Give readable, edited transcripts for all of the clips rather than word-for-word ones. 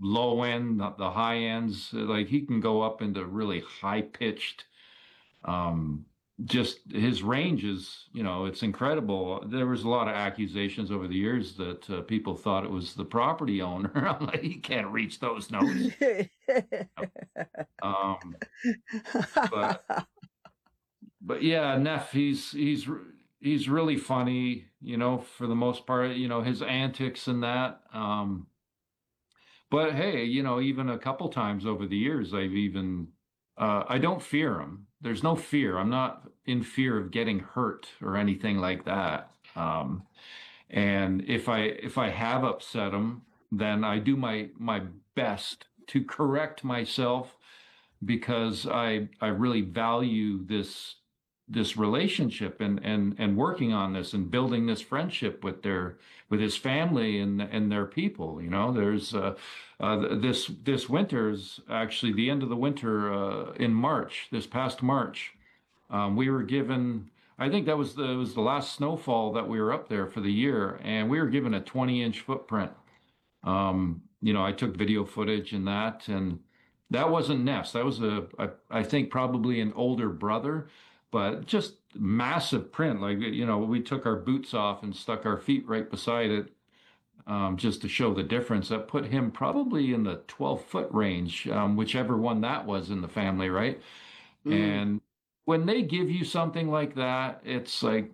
low end, the high ends. Like he can go up into really high pitched. Um, just his range is, it's incredible. There was a lot of accusations over the years that people thought it was the property owner. I'm like, you can't reach those notes. Um, but but yeah, Neff, he's really funny, for the most part, his antics and that. But hey, even a couple times over the years, I don't fear him. There's no fear. I'm not in fear of getting hurt or anything like that. And if I have upset him, then I do my best to correct myself because I really value this relationship and working on this and building this friendship with his family and their people. There's this winter's actually the end of the winter in March, this past March. We were given, I think that was it was the last snowfall that we were up there for the year, and we were given a 20-inch footprint. I took video footage and that wasn't Ness. That was I think probably an older brother, but just massive print. Like, we took our boots off and stuck our feet right beside it, just to show the difference. That put him probably in the 12-foot range, whichever one that was in the family, right? Mm, And when they give you something like that, it's like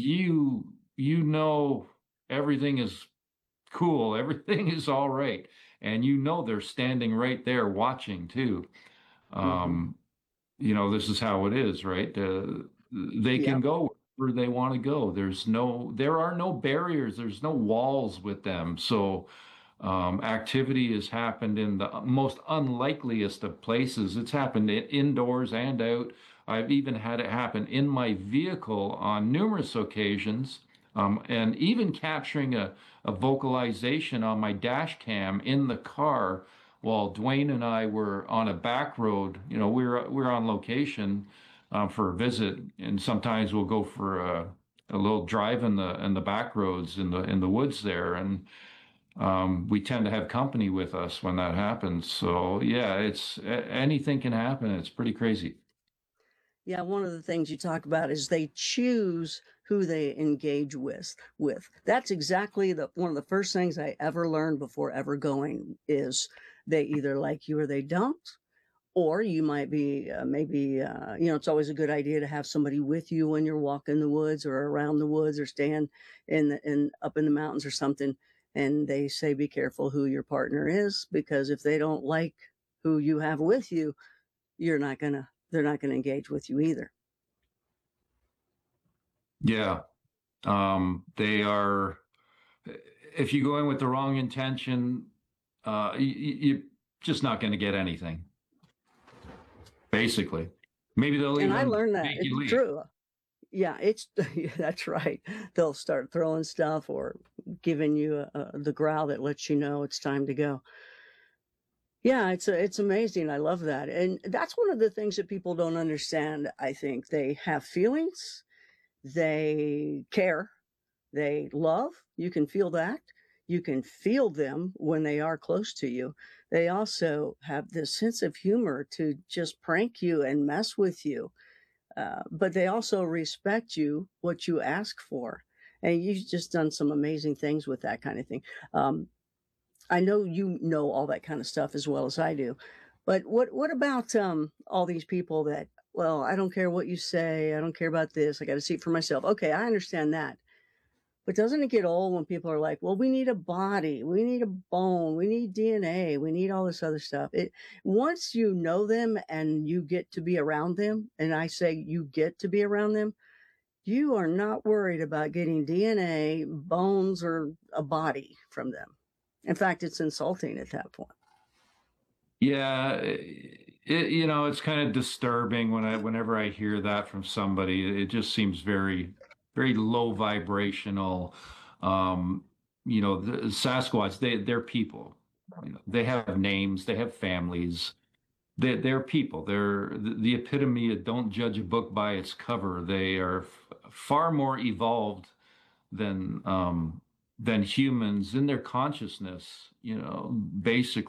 you know everything is cool, everything is all right. And they're standing right there watching too. hmm. Um, this is how it is, right? They can Yep. go where they want to go. There are no barriers, there's no walls with them. So activity has happened in the most unlikeliest of places. It's happened indoors and out. I've even had it happen in my vehicle on numerous occasions, and even capturing a vocalization on my dash cam in the car while Dwayne and I were on a back road. We're on location for a visit, and sometimes we'll go for a little drive in the back roads in the woods there, and we tend to have company with us when that happens. So yeah, anything can happen. It's pretty crazy. Yeah, one of the things you talk about is they choose who they engage with. That's exactly the one of the first things I ever learned before ever going is they either like you or they don't. Or you might be maybe it's always a good idea to have somebody with you when you're walking the woods or around the woods or staying in up in the mountains or something. And they say be careful who your partner is because if they don't like who you have with you, they're not gonna engage with you either. Yeah. They are, if you go in with the wrong intention, you're just not going to get anything, basically. Maybe they'll And I even learned that make it's you leave. true. Yeah, it's yeah, that's right. They'll start throwing stuff or giving you the growl that lets you know it's time to go. Yeah, it's amazing. I love that. And that's one of the things that people don't understand, I think. They have feelings, they care, they love. You can feel that. You can feel them when they are close to you. They also have this sense of humor to just prank you and mess with you. But they also respect you, what you ask for. And you've just done some amazing things with that kind of thing. Um, I know you know all that kind of stuff as well as I do. But what about all these people that, well, I don't care what you say, I don't care about this, I got to see it for myself. Okay, I understand that. But doesn't it get old when people are like, well, we need a body, we need a bone, we need DNA, we need all this other stuff? It once you know them and you get to be around them, and I say you get to be around them, you are not worried about getting DNA, bones, or a body from them. In fact, it's insulting at that point. Yeah, it's kind of disturbing whenever I hear that from somebody. It just seems very, very low vibrational. The Sasquatch, they're people. They have names, they have families. They're people. They're the epitome of don't judge a book by its cover. They are far more evolved than than humans in their consciousness, basically.